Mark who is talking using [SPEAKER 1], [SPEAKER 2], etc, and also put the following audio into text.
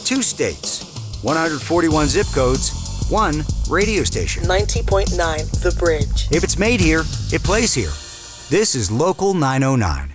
[SPEAKER 1] 2 states, 141 zip codes, 1 radio station.
[SPEAKER 2] 90.9 The Bridge.
[SPEAKER 1] If it's made here, it plays here. This is Local 909.